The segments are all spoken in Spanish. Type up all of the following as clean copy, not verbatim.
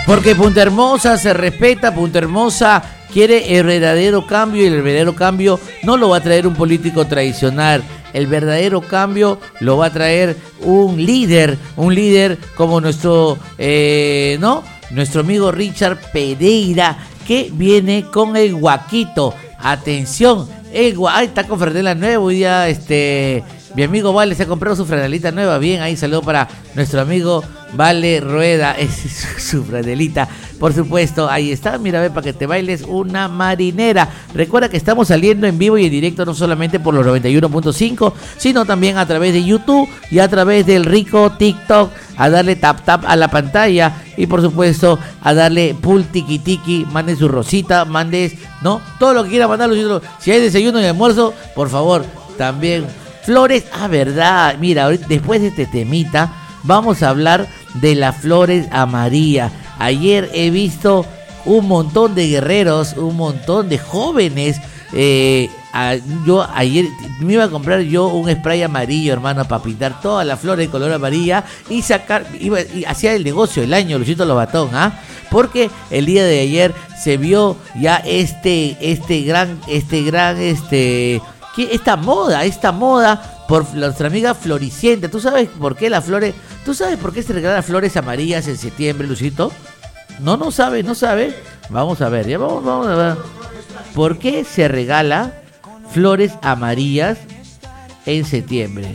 Porque Punta Hermosa se respeta, Punta Hermosa quiere el verdadero cambio y el verdadero cambio no lo va a traer un político tradicional. El verdadero cambio lo va a traer un líder como nuestro amigo Richard Pereira, que viene con el guaquito. Atención, está con franela nueva hoy día, mi amigo Vale se ha comprado su franelita nueva. Bien, ahí saludo para nuestro amigo Vale Rueda, es su franelita, por supuesto, ahí está, mira, ve, para que te bailes una marinera. Recuerda que estamos saliendo en vivo y en directo no solamente por los 91.5, sino también a través de YouTube y a través del rico TikTok, a darle tap a la pantalla y por supuesto a darle pull tiki tiki, mande su rosita, mandes, ¿no? Todo lo que quiera mandar, si hay desayuno y almuerzo, por favor, también flores, verdad, mira, ahorita, después de este temita, vamos a hablar de las flores amarillas. Ayer he visto un montón de guerreros, un montón de jóvenes. Yo ayer me iba a comprar un spray amarillo, hermano, para pintar todas las flores de color amarilla y hacía el negocio del año, Luisito Lobatón, porque el día de ayer se vio ya esta moda por nuestra amiga Floricienta. ¿Tú sabes por qué se regalan flores amarillas en septiembre, Lucito? No sabe. Vamos a ver, vamos a ver. ¿Por qué se regala flores amarillas en septiembre?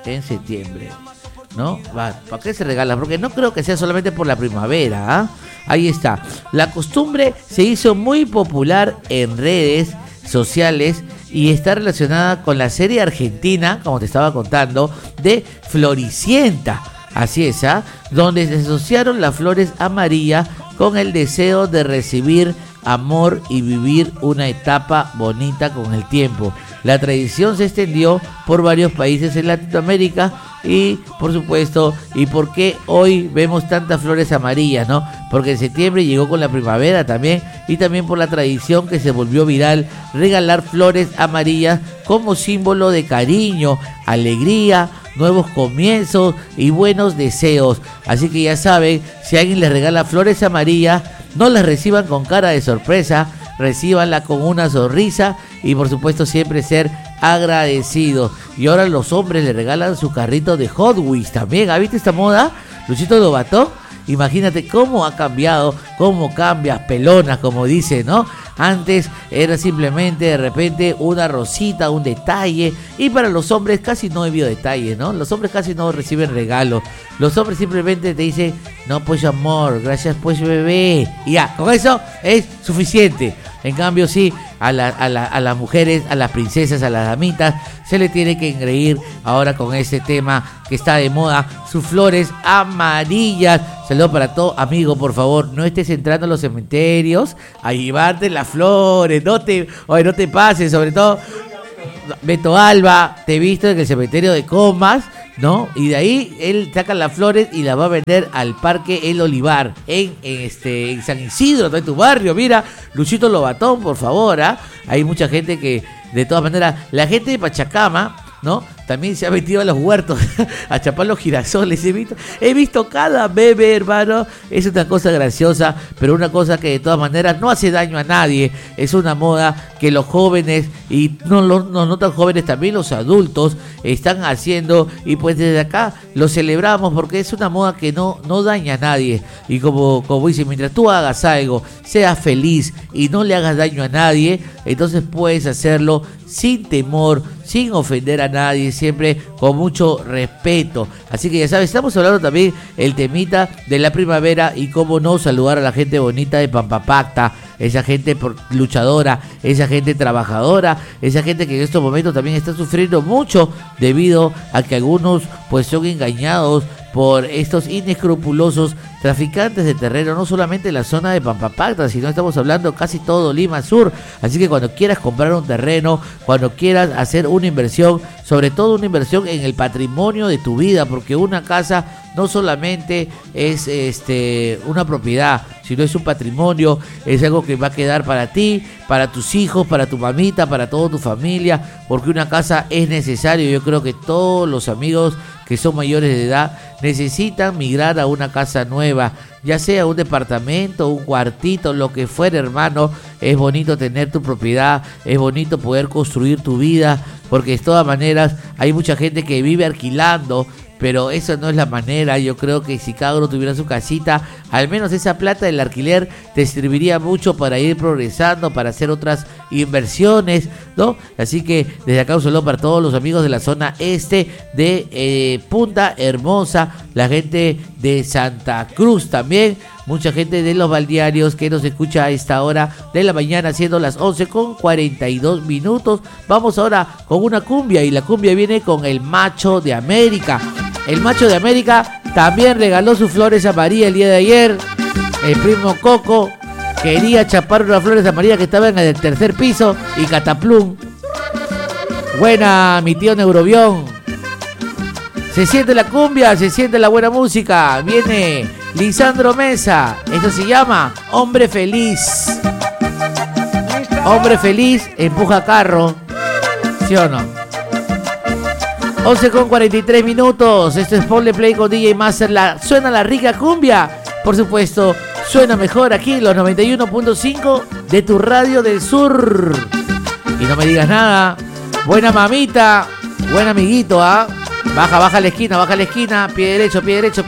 ¿No? ¿Por qué se regala? Porque no creo que sea solamente por la primavera, Ahí está. La costumbre se hizo muy popular en redes sociales y está relacionada con la serie argentina, como te estaba contando, de Floricienta. Así es, donde se asociaron las flores amarillas con el deseo de recibir amor y vivir una etapa bonita con el tiempo. La tradición se extendió por varios países en Latinoamérica y, por supuesto, ¿y por qué hoy vemos tantas flores amarillas, no? Porque en septiembre llegó con la primavera también, y también por la tradición que se volvió viral, regalar flores amarillas como símbolo de cariño, alegría, nuevos comienzos y buenos deseos. Así que ya saben, si alguien les regala flores amarillas, no las reciban con cara de sorpresa, recíbanla con una sonrisa y por supuesto siempre ser agradecidos. Y ahora los hombres le regalan su carrito de Hot Wheels también. ¿Has visto esta moda, Luchito Lobatón? Imagínate cómo ha cambiado, cómo cambias pelonas, como dice, ¿no? Antes era simplemente de repente una rosita, un detalle, y para los hombres casi no había detalles, ¿no? Los hombres casi no reciben regalos. Los hombres simplemente te dicen, no pues amor, gracias pues bebé, y ya, con eso es suficiente. En cambio sí, a las mujeres, a las princesas, a las damitas, se le tiene que engreír ahora con este tema que está de moda, sus flores amarillas. Saludos para todo, amigo, por favor, no estés entrando a los cementerios a llevarte las flores, no te pases, sobre todo Beto Alba, te he visto en el cementerio de Comas, ¿no? Y de ahí él saca las flores y las va a vender al Parque El Olivar en San Isidro, en tu barrio. Mira, Luchito Lobatón, por favor, hay mucha gente que, de todas maneras, la gente de Pachacama, ¿no? También se ha metido a los huertos a chapar los girasoles. He visto cada bebé, hermano. Es una cosa graciosa, pero una cosa que de todas maneras no hace daño a nadie. Es una moda que los jóvenes y no tan jóvenes, también los adultos están haciendo, y pues desde acá lo celebramos porque es una moda que no daña a nadie. Y como dice, mientras tú hagas algo, seas feliz y no le hagas daño a nadie, entonces puedes hacerlo sin temor, sin ofender a nadie, siempre con mucho respeto. Así que ya sabes, estamos hablando también el temita de la primavera y cómo no saludar a la gente bonita de Pampapacta, esa gente luchadora, esa gente trabajadora, esa gente que en estos momentos también está sufriendo mucho debido a que algunos pues son engañados por estos inescrupulosos traficantes de terreno, no solamente en la zona de Pampapacta, sino estamos hablando casi todo Lima Sur. Así que cuando quieras comprar un terreno, cuando quieras hacer una inversión, sobre todo una inversión en el patrimonio de tu vida, porque una casa no solamente es una propiedad, sino es un patrimonio, es algo que va a quedar para ti, para tus hijos, para tu mamita, para toda tu familia, porque una casa es necesario. Yo creo que todos los amigos que son mayores de edad necesitan migrar a una casa nueva, ya sea un departamento, un cuartito, lo que fuera, hermano. Es bonito tener tu propiedad, es bonito poder construir tu vida, porque de todas maneras hay mucha gente que vive alquilando, pero eso no es la manera. Yo creo que si cada uno tuviera su casita, al menos esa plata del alquiler te serviría mucho para ir progresando, para hacer otras inversiones, ¿no? Así que desde acá un saludo para todos los amigos de la zona este de Punta Hermosa, la gente de Santa Cruz también, mucha gente de los balnearios que nos escucha a esta hora de la mañana, siendo las 11:42. Vamos ahora con una cumbia, y la cumbia viene con el Macho de América. El Macho de América también regaló sus flores a María el día de ayer. El primo Coco quería chapar unas flores a María que estaban en el tercer piso y cataplum. Buena, mi tío Neurobión. Se siente la cumbia, se siente la buena música. Viene Lisandro Mesa. Esto se llama Hombre Feliz. Hombre feliz empuja carro. ¿Sí o no? 11:43. Esto es Ponle Play con DJ Master. Suena la rica cumbia. Por supuesto, suena mejor aquí los 91.5 de tu radio del sur. Y no me digas nada. Buena mamita, buen amiguito, ¿ah? Baja la esquina, pie derecho, pie derecho.